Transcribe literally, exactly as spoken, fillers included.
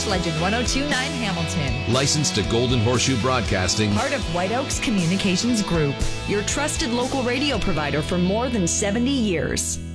Legend one oh two point nine Hamilton. Licensed to Golden Horseshoe Broadcasting. Part of White Oaks Communications Group. Your trusted local radio provider for more than seventy years.